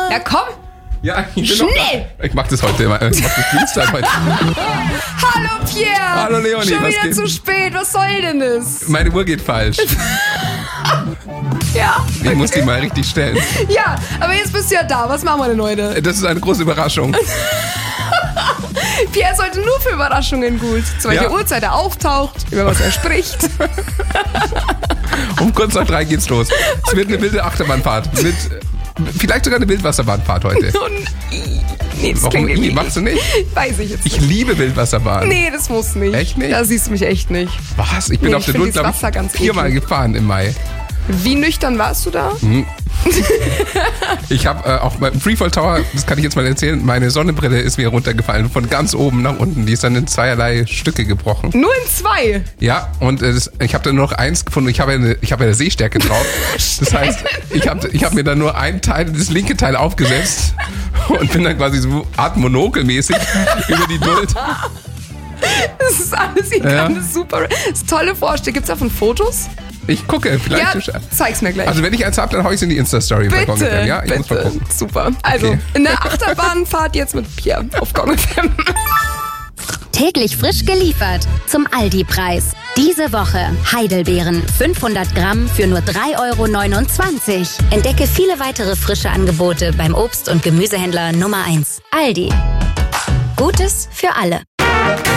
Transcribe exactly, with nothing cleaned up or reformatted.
Ja, komm. Ja, ich bin Schnell! Noch, ich mach das heute immer. Ich mach das Dienstag heute. Hallo Pierre! Hallo Leonie, Schon was wieder geht? zu spät, was soll denn das? Meine Uhr geht falsch. Ja. Ich muss die mal richtig stellen. Ja, aber jetzt bist du ja da. Was machen wir denn heute? Das ist eine große Überraschung. Pierre ist heute nur für Überraschungen gut. Zu welcher Ja. Uhrzeit er auftaucht, über was er spricht. Um kurz nach drei geht's los. Es wird eine wilde Achterbahnfahrt. Mit, vielleicht sogar eine Wildwasserbahnfahrt heute. Und, nee, das Warum klingt irgendwie... machst du nicht? Weiß ich jetzt Ich nicht. liebe Wildwasserbahn. Nee, das muss nicht. Echt nicht? Da siehst du mich echt nicht. Was? Ich bin Nee, auf ich der find Null, dieses glaube Wasser ganz ich, viermal eklig. gefahren im Mai. Wie nüchtern warst du da? Ich habe äh, auch beim Freefall Tower, das kann ich jetzt mal erzählen, meine Sonnenbrille ist mir runtergefallen, von ganz oben nach unten. Die ist dann in zweierlei Stücke gebrochen. Nur in zwei. Ja, und äh, das, ich habe dann nur noch eins gefunden. Ich habe ja eine, ich habe ja eine Sehstärke drauf. Das heißt, ich habe ich hab mir dann nur ein Teil, das linke Teil aufgesetzt und bin dann quasi so Art Monokelmäßig über die Duld. Das ist alles, ich Ja. kann das super. Das ist tolle Vorstellung. Gibt's davon Fotos? Ich gucke, vielleicht. Ja, zeig's mir gleich. Also wenn ich eins habe, dann hau ich es in die Insta-Story bei Gong F M. bitte, Ja, ich muss mal bitte. gucken. Super. Also, Okay. in der Achterbahnfahrt jetzt mit Pierre auf Gong F M. Täglich frisch geliefert zum Aldi-Preis. Diese Woche Heidelbeeren fünfhundert Gramm für nur drei Euro neunundzwanzig. Entdecke viele weitere frische Angebote beim Obst- und Gemüsehändler Nummer eins. Aldi. Gutes für alle.